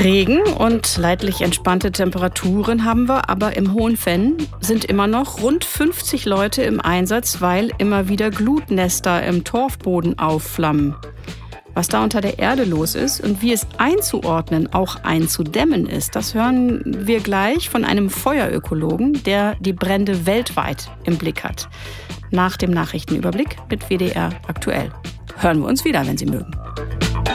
Regen und leidlich entspannte Temperaturen haben wir, aber im Hohenvenn sind immer noch rund 50 Leute im Einsatz, weil immer wieder Glutnester im Torfboden aufflammen. Was da unter der Erde los ist und wie es einzuordnen, auch einzudämmen ist, das hören wir gleich von einem Feuerökologen, der die Brände weltweit im Blick hat. Nach dem Nachrichtenüberblick mit WDR aktuell. Hören wir uns wieder, wenn Sie mögen.